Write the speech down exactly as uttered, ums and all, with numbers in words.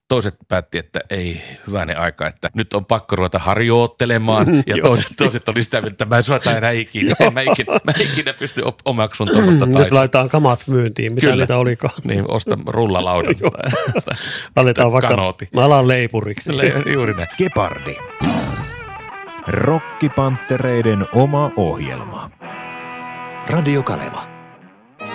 toiset päätti, että ei hyvänen aika, että nyt on pakko ruveta harjoittelemaan. Ja toiset, toiset oli sitä, että mä en suorata enää ikinä. Mä ikinä, mä ikinä pysty omaksun tuollaista taitoa. Nyt laitetaan kamat myyntiin, mitä Kyllä. niitä olikaan. Niin, osta rullalaudan tai, tai aletaan vaikka, kanooti. mä alan leipuriksi. Le, juuri näin. Gepardi. Rokkipanttereiden oma ohjelma. Radio Kaleva.